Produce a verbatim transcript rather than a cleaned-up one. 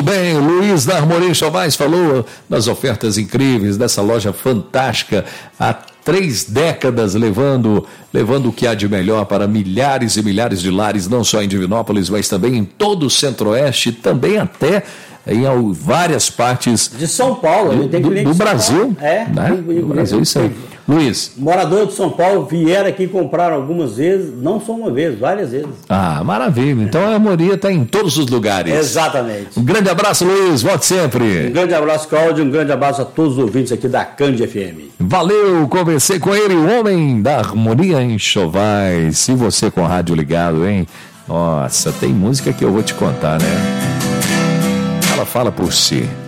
bem, Luiz da Harmonia Enxovais falou das ofertas incríveis dessa loja fantástica, há três décadas levando, levando o que há de melhor para milhares e milhares de lares, não só em Divinópolis, mas também em todo o Centro-Oeste, também até em várias partes de São Paulo, do, tem do, do Brasil. É, né? do Brasil, isso aí. Luiz. Moradores de São Paulo vieram aqui comprar algumas vezes, não só uma vez, várias vezes. Ah, maravilha. Então a Harmonia está em todos os lugares. Exatamente. Um grande abraço, Luiz. Volte sempre. Um grande abraço, Cláudio. Um grande abraço a todos os ouvintes aqui da Cândia F M. Valeu, conversei com ele, o homem da Harmonia Enxovais. E você com o rádio ligado, hein? Nossa, tem música que eu vou te contar, né? Ela fala por si.